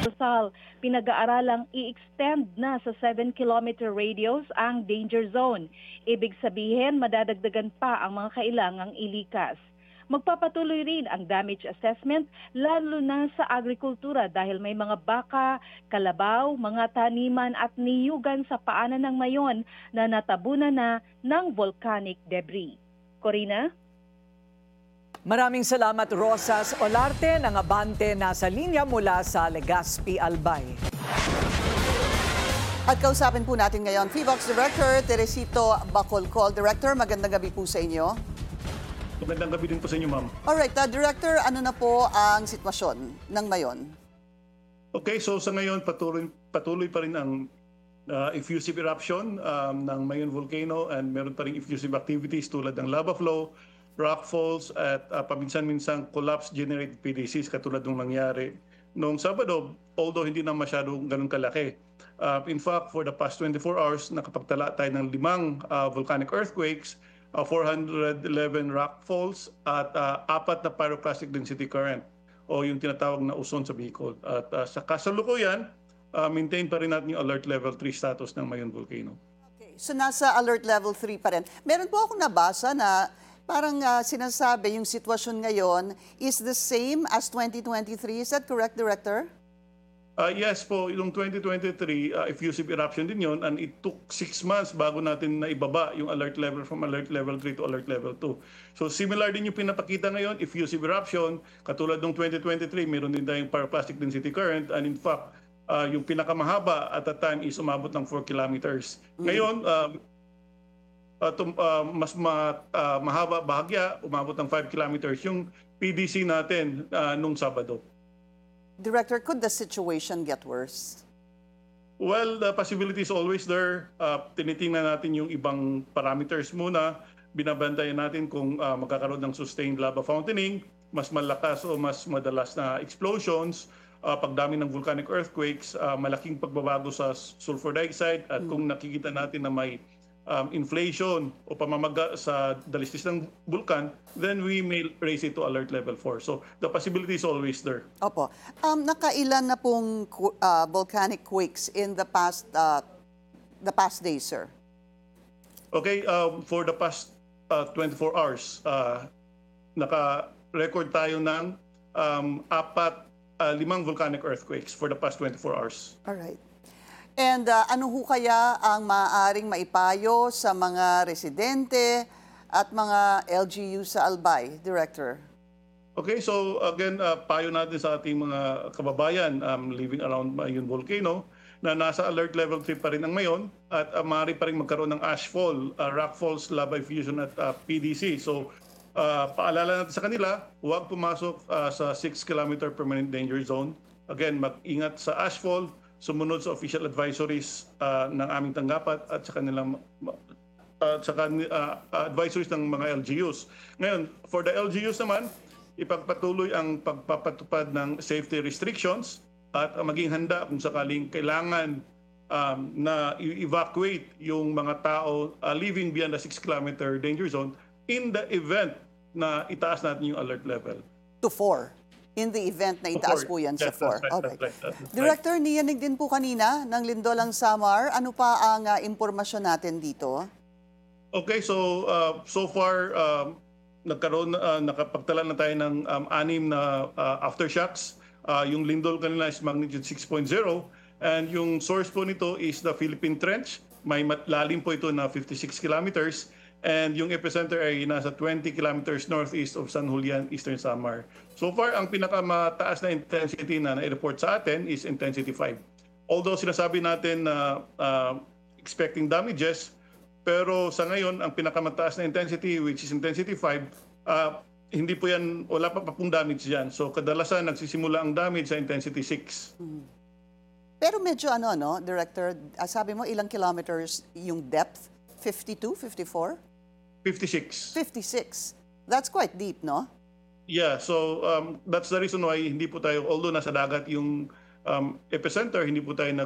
Rizal, pinag-aaralang i-extend na sa 7-kilometer radius ang danger zone. Ibig sabihin, madadagdagan pa ang mga kailangang ilikas. Magpapatuloy rin ang damage assessment lalo na sa agrikultura dahil may mga baka, kalabaw, mga taniman at niyugan sa paanan ng Mayon na natabunan na ng volcanic debris. Corina? Maraming salamat, Rosas Olarte ng Abante nasa linya mula sa Legazpi, Albay. At kausapin po natin ngayon, PHIVOLCS Director Teresito Bacolcol. Director, magandang gabi po sa inyo. Magandang gabi din po sa inyo, ma'am. Alright, Director, ano na po ang sitwasyon ng Mayon? Okay, so sa ngayon patuloy pa rin ang effusive eruption ng Mayon Volcano and meron pa rin effusive activities tulad ng lava flow, rock falls at paminsan-minsang collapse-generated PDCs katulad ng nangyari noong Sabado, although hindi na masyadong ganun kalaki. In fact, for the past 24 hours, nakapagtala tayo ng 5 volcanic earthquakes, 411 rock falls at 4 na pyroclastic density current o yung tinatawag na uson sa Bicol. At sa kasalukuyan, maintain pa rin natin yung alert level 3 status ng Mayon Volcano. Okay, so nasa alert level 3 pa rin. Meron po akong nabasa na parang sinasabi yung sitwasyon ngayon is the same as 2023. Is that correct, Director? Yes po, yung 2023, effusive eruption din yon and it took 6 months bago natin naibaba yung alert level from alert level 3 to alert level 2. So similar din yung pinapakita ngayon, effusive eruption, katulad ng 2023, meron din tayong pyroclastic density current and in fact, yung pinakamahaba at that time is umabot ng 4 kilometers. Ngayon, mas mahaba bahagya, umabot ng 5 kilometers yung PDC natin nung Sabado. Director, could the situation get worse? Well, the possibility is always there. Tinitingnan natin yung ibang parameters muna. Binabantayan natin kung magkakaroon ng sustained lava fountaining, mas malakas o mas madalas na explosions, pagdami ng volcanic earthquakes, malaking pagbabago sa sulfur dioxide at kung nakikita natin na may inflation o pamamaga sa dalistis ng vulkan, then we may raise it to alert level 4. So the possibility is always there. Opo. Nakailan na pong volcanic quakes in the past days, sir? Okay, for the past 24 hours, naka-record tayo ng 5 volcanic earthquakes for the past 24 hours. All right. And ano ho kaya ang maaaring maipayo sa mga residente at mga LGU sa Albay, Director? Okay, so again, payo natin sa ating mga kababayan living around Mayon Volcano na nasa alert level 3 pa rin ang Mayon at maaari pa rin magkaroon ng ashfall, rock falls, lava effusion at PDC. So paalala natin sa kanila, huwag pumasok sa 6-kilometer permanent danger zone. Again, mag-ingat sa ashfall, sumunod sa official advisories ng aming tanggapan at sa kanilang advisories ng mga LGUs. Ngayon, for the LGUs naman, ipagpatuloy ang pagpapatupad ng safety restrictions at maging handa kung sakaling kailangan na evacuate yung mga tao living beyond the 6-kilometer danger zone in the event na itaas natin yung alert level. To 4. In the event na itaas po yan sa 4. Right. Director, niyanig din po kanina ng Lindolang Samar. Ano pa ang impormasyon natin dito? Okay, so so far nakapagtala na tayo ng 6 na aftershocks. Yung lindol kanila is magnitude 6.0 and yung source po nito is the Philippine Trench. May lalim po ito na 56 kilometers. And yung epicenter ay nasa 20 kilometers northeast of San Julian, Eastern Samar. So far, ang pinakamataas na intensity na na-report sa atin is intensity 5. Although sinasabi natin na expecting damages, pero sa ngayon, ang pinakamataas na intensity, which is intensity 5, hindi po yan, wala pa pong damage yan. So kadalasan, nagsisimula ang damage sa intensity 6. Pero medyo Director, sabi mo ilang kilometers yung depth? 52, 54? 56. 56. That's quite deep, no? Yeah, so that's the reason why hindi po tayo, although nasa dagat yung epicenter, hindi po tayo